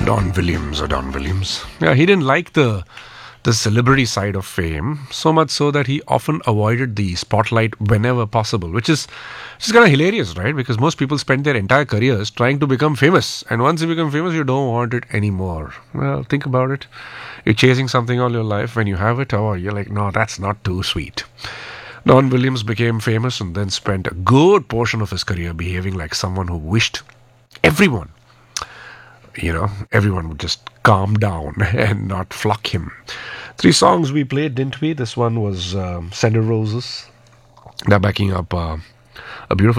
Don Williams or Don Williams. Yeah, he didn't like the celebrity side of fame so much so that he often avoided the spotlight whenever possible, which is kind of hilarious, right? Because most people spend their entire careers trying to become famous, and once you become famous, you don't want it anymore. Well, think about it. You're chasing something all your life. When you have it, oh, you're like, no, that's not too sweet. Don Williams became famous and then spent a good portion of his career behaving like someone who wished everyone everyone would just calm down and not flock him. Three songs we played, didn't we? This one was Sender Roses. They're backing up a beautiful